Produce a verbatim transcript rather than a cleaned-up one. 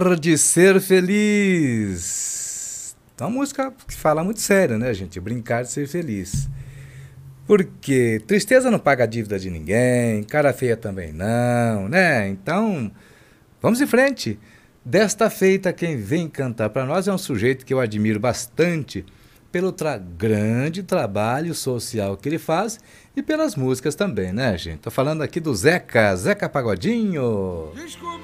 De ser feliz. Então, uma música que fala muito sério, né, gente? Brincar de ser feliz. Porque tristeza não paga a dívida de ninguém, cara feia também não, né? Então, vamos em frente. Desta feita, quem vem cantar para nós é um sujeito que eu admiro bastante pelo tra grande trabalho social que ele faz e pelas músicas também, né, gente? Tô falando aqui do Zeca, Zeca Pagodinho.